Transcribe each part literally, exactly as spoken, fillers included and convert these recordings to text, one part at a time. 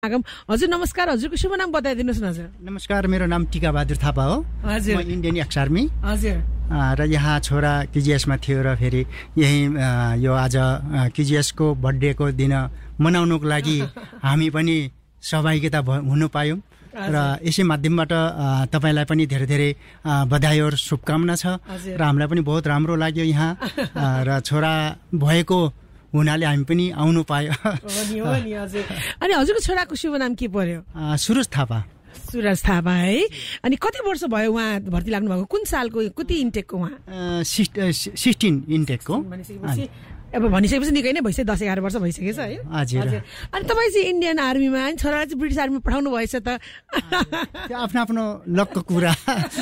हजुर नमस्कार, हजुरको शुभ नाम बताइदिनुहोस् न हजुर। नमस्कार, मेरो नाम टिका बहादुर थापा हो। हजुर, म इन्डियन एक्स आर्मी। हजुर। र यहाँ छोरा किजिएसमा थियो र फेरि यही यो आज किजिएसको बर्थडेको दिन मनाउनुको लागि हामी पनि सहभागिता हुनु पायौँ र यसै माध्यमबाट तपाईँलाई पनि धेरै धेरै बधाई र शुभकामना छ र हामीलाई पनि बहुत राम्रो लाग्यो यहाँ र छोरा भएको हुनाले हामी पनि आउनु पायो। अनि हजुरको छोराको शुभ नाम के पर्यो? सुरज थापा। सुरज थापा है। अनि कति वर्ष भयो उहाँ भर्ती लाग्नु भएको? कुन सालको, कति इन्टेकको उहाँ? सिक्सटिन इन्टेकको। अब भनिसकेपछि निकै नै भइसक्यो, दस एघार वर्ष भइसकेछ है। हजुर। अनि तपाईँ चाहिँ इन्डियन आर्मीमा, अनि छोरा चाहिँ ब्रिटिस आर्मीमा पठाउनु भएछ त? आफ्नो आफ्नो लकको कुरा।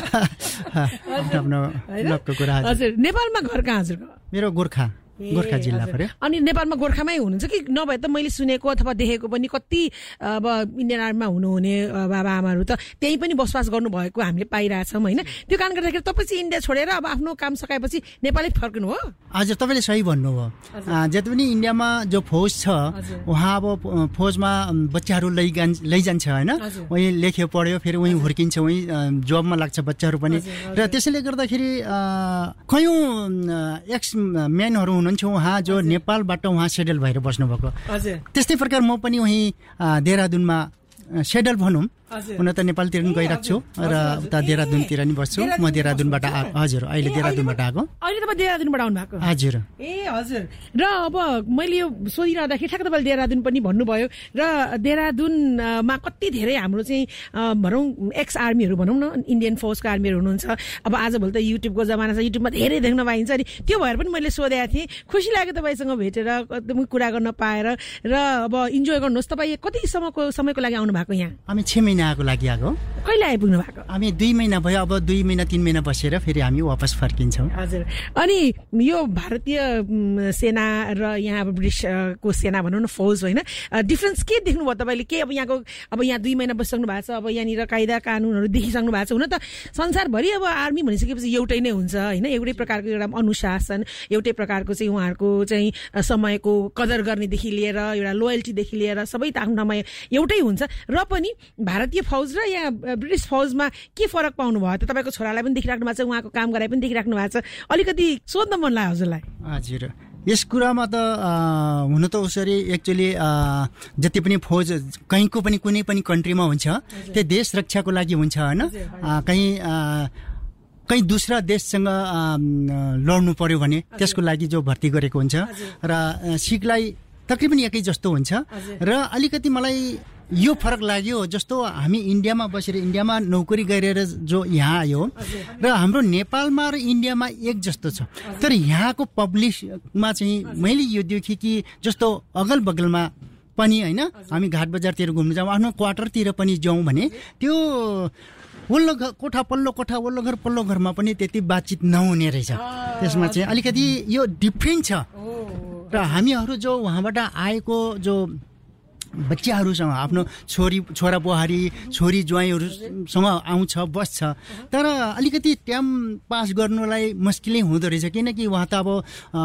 आफ्नो आफ्नो लकको कुरा। हजुर। नेपालमा घर कहाँ हजुरको? मेरो गोर्खा गोर्खा जिल्ला पर्यो। अनि नेपालमा गोर्खामै हुनुहुन्छ कि नभए त मैले सुनेको अथवा देखेको पनि कति अब इन्डियन आर्मीमा हुनुहुने बाबा आमाहरू त त्यही पनि बसोबास गर्नुभएको हामीले पाइरहेछौँ होइन। त्यो कारणले गर्दाखेरि तपाईँ चाहिँ इन्डिया छोडेर अब आफ्नो काम सकाएपछि नेपालै फर्किनु हो? हजुर, तपाईँले सही भन्नुभयो। जति पनि इन्डियामा जो फौज छ उहाँ अब फौजमा बच्चाहरू लैजान्छ लैजान्छ होइन, उहीँ लेख्यो पढ्यो फेरि उहीँ हुर्किन्छ, उहीँ जबमा लाग्छ बच्चाहरू पनि। र त्यसैले गर्दाखेरि कयौँ एक्स म्यानहरू हुनुहुन्छ उहाँ जो नेपालबाट उहाँ सेटल भएर बस्नुभएको। त्यस्तै प्रकार म पनि उहीँ देहरादुनमा सेटल भनौँ, हुन त नेपालतिर पनि गइरहेको छु र उता देहरादुनतिर नि बस्छु। म देहरादुनबाट आएको। हजुर, अहिले देहरादुनबाट आएको। अहिले तपाईँ देहरादुनबाट आउनु भएको? हजुर। ए हजुर। र अब मैले यो सोधिरहँदाखेरि ठ्याक्क तपाईँले देहरादुन पनि भन्नुभयो र देहरादुनमा कति धेरै हाम्रो चाहिँ भनौँ एक्स आर्मीहरू भनौँ न, इन्डियन फौजको आर्मीहरू हुनुहुन्छ। अब आजभोलि त युट्युबको जमाना छ, युट्युबमा धेरै देख्न पाइन्छ। अनि त्यो भएर पनि मैले सोधेको थिएँ। खुसी लाग्यो तपाईँसँग भेटेर, एकदमै कुरा गर्न पाएर र अब इन्जोय गर्नुहोस्। तपाईँ कति समयको समयको लागि आउनु भएको यहाँ? हामी छ महिनाको लागि आएको। कहिले आइपुग्नु भएको? हामी दुई महिना भयो। अब दुई महिना तिन महिना बसेर फेरि हामी वापस फर्किन्छौँ। हजुर। अनि यो भारतीय सेना र यहाँ अब ब्रिटिसको सेना भनौँ न, फौज होइन, डिफ्रेन्स के देख्नुभयो तपाईँले? के अब यहाँको अब यहाँ दुई महिना बसिसक्नु भएको छ, अब यहाँनिर कायदा कानुनहरू देखिसक्नु भएको छ। हुन त संसारभरि अब आर्मी भनिसकेपछि एउटै नै हुन्छ होइन, एउटै प्रकारको एउटा अनुशासन, एउटै प्रकारको चाहिँ उहाँहरूको चाहिँ समयको कदर गर्नेदेखि लिएर एउटा लोयल्टीदेखि लिएर सबै त आफ्नो ठाउँमा एउटै हुन्छ। र पनि भारतीय फौज र यहाँ ब्रिटिस फौजमा के फरक पाउनु भयो त? तपाईँको छोरालाई पनि देखिराख्नु भएको छ, उहाँको काम गराइ पनि देखिराख्नु भएको छ, अलिकति सोध्न मन लाग्यो हजुरलाई। हजुर, यस कुरामा त हुन त उसरी एक्चुअली जति पनि फौज कहीँको पनि कुनै पनि कन्ट्रीमा हुन्छ त्यो देश रक्षाको लागि हुन्छ होइन। कहीँ कहीँ दूसरा देशसँग लड्नु पर्यो भने त्यसको लागि जो भर्ती गरेको हुन्छ र सिखलाई तकरिबन एकै जस्तो हुन्छ। र अलिकति मलाई यो फरक लाग्यो, जस्तो हामी इन्डियामा बसेर इन्डियामा नौकरी गरेर जो यहाँ आयो र हाम्रो नेपालमा र इन्डियामा एक जस्तो छ, तर यहाँको पब्लिकमा चाहिँ मैले यो देखेँ कि जस्तो अगल बगलमा पनि होइन, हामी घाट बजारतिर घुम्न जाउँ, आफ्नो क्वार्टरतिर पनि जाउँ भने त्यो वल्लो कोठा पल्लो कोठा, वल्लो घर पल्लो घरमा पनि त्यति बातचित नहुने रहेछ। त्यसमा चाहिँ अलिकति यो डिफ्रेन्ट छ। र हामीहरू जो वहाँबाट आएको जो बच्चाहरूसँग आफ्नो छोरी छोरा बुहारी छोरी ज्वाइँहरूसँग आउँछ बस्छ, तर अलिकति टाइम पास गर्नुलाई मुस्किलै हुँदो रहेछ, किनकि उहाँ त अब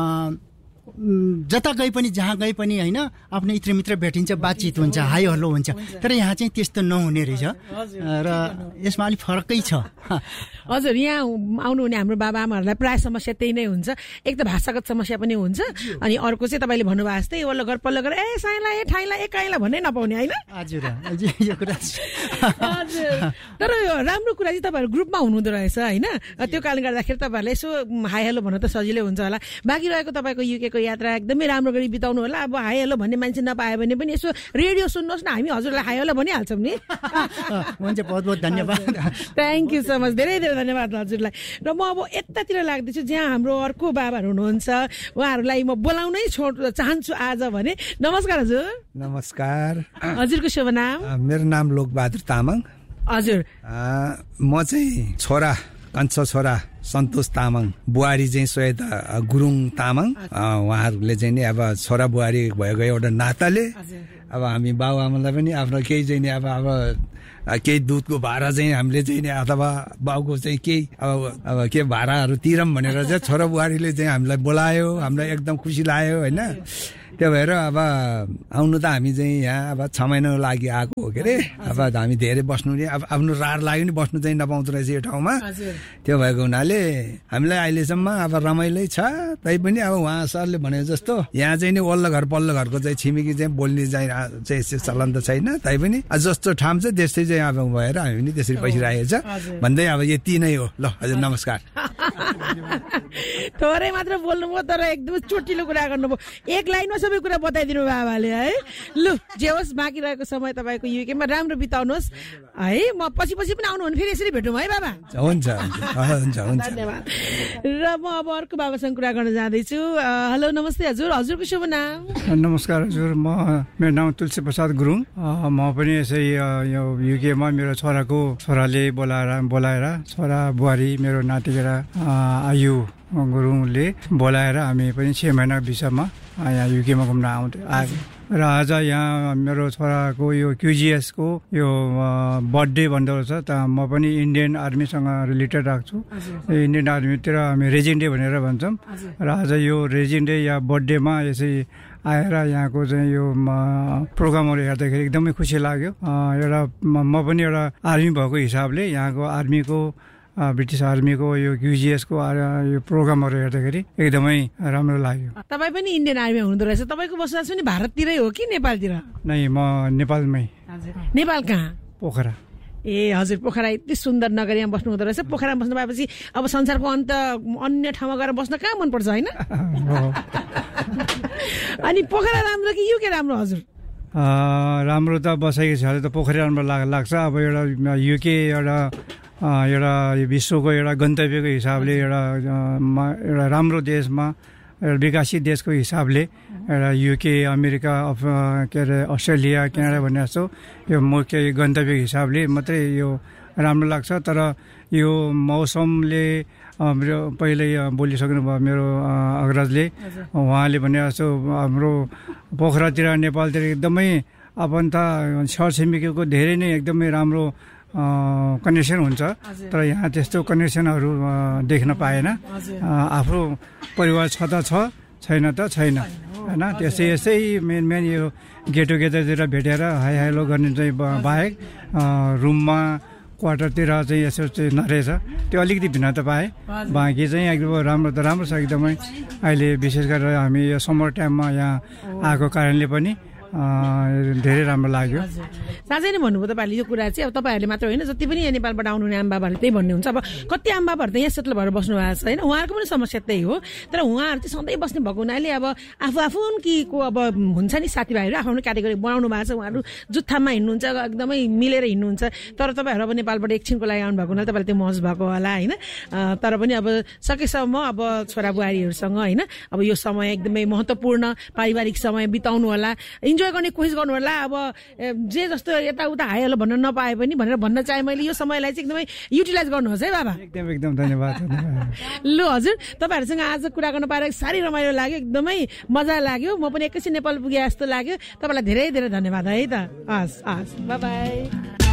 जता गए पनि जहाँ गए पनि होइन आफ्नो इत्रमित्र भेटिन्छ, बातचित हुन्छ, हाई हल्लो हुन्छ। तर यहाँ चाहिँ त्यस्तो नहुने रहेछ र यसमा अलिक फरकै छ। हजुर, यहाँ आउनुहुने हाम्रो बाबा आमाहरूलाई प्रायः समस्या त्यही नै हुन्छ। एक त भाषागत समस्या पनि हुन्छ, अनि अर्को चाहिँ तपाईँले भन्नुभएको जस्तै वल्लो घर पल्लो घर ए साइला ए ठाइला ए काइला भन्नै नपाउने होइन। हजुर, यो कुरा हजुर। तर राम्रो कुरा चाहिँ तपाईँहरू ग्रुपमा हुनुहुँदो रहेछ होइन, त्यो कारणले गर्दाखेरि तपाईँहरूले यसो हाई हेलो भन्नु त सजिलै हुन्छ होला। बाँकी रहेको तपाईँको युकेको यात्रा एकदमै राम्रो गरी बिताउनु होला। अब हाई हेलो भन्ने मान्छे नपायो भने पनि यसो रेडियो सुन्नुहोस् न, हामी हजुरलाई हाई हेलो भनिहाल्छौँ नि। हुन्छ, बहुत बहुत धन्यवाद। थ्याङ्क यू सो मच, धेरै धेरै धन्यवाद हजुरलाई। र म अब यतातिर लाग्दैछु जहाँ हाम्रो अर्को बाबाहरू हुनुहुन्छ, उहाँहरूलाई म बोलाउनै छोड चाहन्छु आज भने। नमस्कार हजुर। नमस्कार। हजुरको शुभ नाम? मेरो नाम लोकबहादुर तामाङ। हजुर। म चाहिँ छोरा कान्छो छोरा सन्तोष तामाङ, बुहारी चाहिँ श्वेता गुरुङ तामाङ। उहाँहरूले चाहिँ नि अब छोरा बुहारी भएको एउटा नाताले अब हामी बाउ आमालाई पनि आफ्नो केही चाहिँ नि अब अब केही दुधको भाडा चाहिँ हामीले चाहिँ नि अथवा बाउको चाहिँ केही अब अब के भाडाहरू तिरौँ भनेर चाहिँ छोरा बुहारीले चाहिँ हामीलाई बोलायो, हामीलाई एकदम खुसी लाग्यो होइन। त्यो भएर अब आउनु त हामी चाहिँ यहाँ अब छ महिनाको लागि आएको हो के अरे अब हामी धेरै बस्नु नि अब आफ्नो रार लाग्यो नि बस्नु चाहिँ नपाउँदो रहेछ यो ठाउँमा त्यो भएको हुनाले हामीलाई अहिलेसम्म अब रमाइलै छ तैपनि अब उहाँ सरले भने जस्तो यहाँ चाहिँ नि वल्लो घर पल्लो घरको चाहिँ छिमेकी चाहिँ बोल्ने चाहिँ चाहिँ चलन त छैन तैपनि जस्तो ठाउँ छ त्यस्तै चाहिँ अब भएर हामी पनि त्यसरी बसिरहेको छ भन्दै अब यति नै हो ल हजुर नमस्कार थोरै मात्र बोल्नुभयो तर एकदमै चोटिलो कुरा गर्नुभयो एक लाइनमा सबै कुरा बताइदिनु बाबाले है लु जे होस् बाँकी रहेको समय तपाईँको युकेमा राम्रो बिताउनुहोस् है म पछि पछि पनि आउनु भने फेरि यसरी भेटौँ है बाबा हुन्छ हुन्छ हुन्छ धन्यवाद र म अब अर्को बाबासँग कुरा गर्न जाँदैछु हेलो नमस्ते हजुर हजुरको शुभ नाम नमस्कार हजुर म मेरो नाम तुलसी प्रसाद गुरुङ म पनि यसै यो युकेमा मेरो छोराको छोराले बोलाएर बोलाएर छोरा बुहारी मेरो नातिकेरा आयु गुरुङले बोलाएर हामी पनि छ महिना भिसामा यहाँ युकेमा घुम्न आउँदै आएको र आज यहाँ मेरो छोराको यो क्युजिएसको यो बर्थडे भन्दो रहेछ त म पनि इन्डियन आर्मीसँग रिलेटेड राख्छु इन्डियन आर्मीतिर हामी रेजिन डे भनेर भन्छौँ र आज यो रेजिन डे या बर्थडेमा यसै आएर यहाँको चाहिँ यो प्रोग्रामहरू हेर्दाखेरि एकदमै खुसी लाग्यो एउटा म पनि एउटा आर्मी भएको हिसाबले यहाँको आर्मीको ब्रिटिस आर्मीको यो क्युजिएसको यो प्रोग्रामहरू हेर्दाखेरि एकदमै राम्रो लाग्यो तपाईँ पनि इन्डियन आर्मी हुनुहुँदो रहेछ तपाईँको बसोबास पनि भारततिरै हो कि नेपालतिर नै म नेपालमै नेपाल कहाँ पोखरा ए हजुर पोखरा यति सुन्दर नगर यहाँ बस्नु हुँदो रहेछ पोखरा बस्नु भएपछि अब संसारको अन्त अन्य ठाउँमा गएर बस्न कहाँ मनपर्छ होइन अनि पोखरा राम्रो कि युके राम्रो हजुर राम्रो त बसेको छ त पोखरा राम्रो लाग्छ अब एउटा युके एउटा एउटा विश्वको एउटा गन्तव्यको हिसाबले एउटा एउटा राम्रो देशमा एउटा विकसित देशको हिसाबले एउटा युके अमेरिका के अरे अस्ट्रेलिया क्यानाडा भन्ने जस्तो यो मुख्य गन्तव्यको हिसाबले मात्रै यो राम्रो लाग्छ तर यो मौसमले मेरो पहिल्यै बोलिसक्नुभयो मेरो अग्रजले उहाँले भने जस्तो हाम्रो पोखरातिर नेपालतिर एकदमै आफन्त छरछिमेकीको धेरै नै एकदमै राम्रो कनेक्सन हुन्छ तर यहाँ त्यस्तो कनेक्सनहरू देख्न पाएन आफ्नो परिवार छ त छ छैन त छैन होइन त्यसै यसै मेन मेन यो गेट टुगेदरतिर भेटेर हाई हाइलो गर्ने चाहिँ बाहेक रुममा क्वार्टरतिर चाहिँ यसो चाहिँ नरहेछ त्यो अलिकति भिन्नता पाएँ बाँकी चाहिँ एकदम राम्रो त राम्रो छ एकदमै अहिले विशेष गरेर हामी यो समर टाइममा यहाँ आएको कारणले पनि धेरै राम्रो लाग्यो साँच्चै नै भन्नुभयो तपाईँहरूले यो कुरा चाहिँ अब तपाईँहरूले मात्र होइन जति पनि यहाँ नेपालबाट आउनुहुने आमाबाबाहरूले त्यही भन्नुहुन्छ अब कति आमाबाबाहरू त यहाँ सेटल भएर बस्नु भएको छ होइन उहाँहरूको पनि समस्या त्यही हो तर उहाँहरू चाहिँ सधैँ बस्ने भएको हुनाले अब आफू आफूको अब हुन्छ नि साथीभाइहरू आफ्नो क्याटेगोरी बनाउनु भएको छ उहाँहरू जुत्थामा हिँड्नुहुन्छ एकदमै मिलेर हिँड्नुहुन्छ तर तपाईँहरू अब नेपालबाट एकछिनको लागि आउनु भएको हुनाले तपाईँलाई त्यो महज भएको होला होइन तर पनि अब सकेसम्म अब छोरा बुहारीहरूसँग होइन अब यो समय एकदमै महत्त्वपूर्ण पारिवारिक समय बिताउनु होला इन्जोय गर्ने कोसिस गर्नु होला अब जे जस्तो यताउता हाइहालो भन्न नपाए पनि भनेर भन्न चाहे मैले यो समयलाई चाहिँ एकदमै युटिलाइज गर्नुहोस् है बाबा एकदम एकदम धन्यवाद लु हजुर तपाईँहरूसँग आज कुरा गर्न पाएर साह्रै रमाइलो लाग्यो एकदमै मजा लाग्यो म पनि एकैछिन नेपाल पुगे जस्तो लाग्यो तपाईँलाई धेरै धेरै धन्यवाद है त हस् हस् बाई बाई